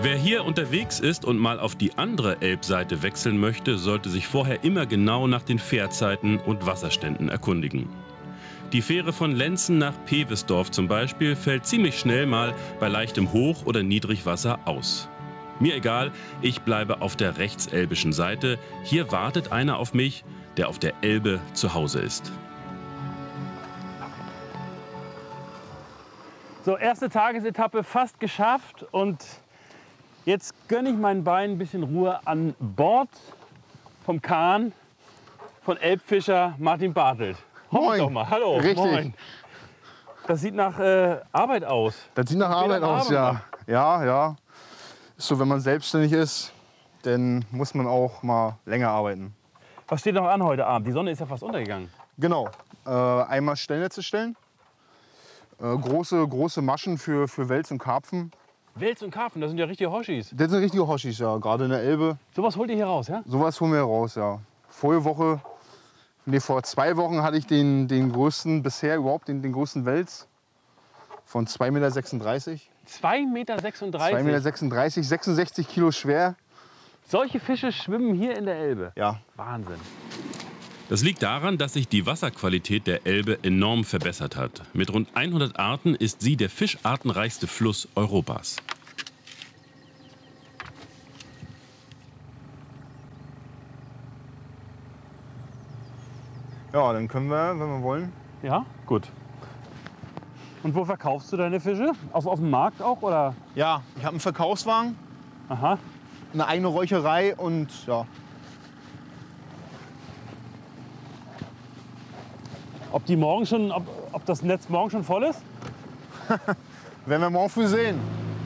Wer hier unterwegs ist und mal auf die andere Elbseite wechseln möchte, sollte sich vorher immer genau nach den Fährzeiten und Wasserständen erkundigen. Die Fähre von Lenzen nach Pewesdorf zum Beispiel fällt ziemlich schnell mal bei leichtem Hoch- oder Niedrigwasser aus. Mir egal, ich bleibe auf der rechtselbischen Seite. Hier wartet einer auf mich, der auf der Elbe zu Hause ist. So, erste Tagesetappe fast geschafft und jetzt gönne ich meinen Beinen ein bisschen Ruhe an Bord vom Kahn von Elbfischer Martin Bartelt. Moin. Doch mal. Hallo. Richtig. Moin. Das sieht nach Arbeit aus. Das sieht nach Arbeit aus, ja. Ja. Ist so, wenn man selbstständig ist, dann muss man auch mal länger arbeiten. Was steht noch an heute Abend? Die Sonne ist ja fast untergegangen. Genau. Einmal Stellnetze stellen. Große Maschen für Wels und Karpfen. Wels und Karpfen, das sind ja richtige Hoschis. Das sind richtige Hoschis, ja. Gerade in der Elbe. Sowas holt ihr hier raus, ja? Sowas holen wir raus, ja. Vor 2 Wochen hatte ich den größten bisher überhaupt, den größten Wels von 2,36 Meter. 2,36 Meter? 2,36 Meter, 66 Kilo schwer. Solche Fische schwimmen hier in der Elbe? Ja. Wahnsinn. Das liegt daran, dass sich die Wasserqualität der Elbe enorm verbessert hat. Mit rund 100 Arten ist sie der fischartenreichste Fluss Europas. Ja, dann können wir, wenn wir wollen. Ja, gut. Und wo verkaufst du deine Fische? Auf dem Markt auch, oder? Ja, ich habe einen Verkaufswagen, Aha. eine eigene Räucherei und ja. Ob das Netz morgen schon voll ist? Werden wir morgen früh sehen.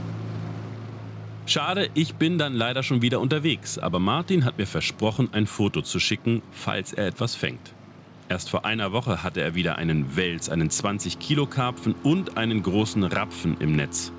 Schade, ich bin dann leider schon wieder unterwegs. Aber Martin hat mir versprochen, ein Foto zu schicken, falls er etwas fängt. Erst vor einer Woche hatte er wieder einen Wels, einen 20 Kilo Karpfen und einen großen Rapfen im Netz.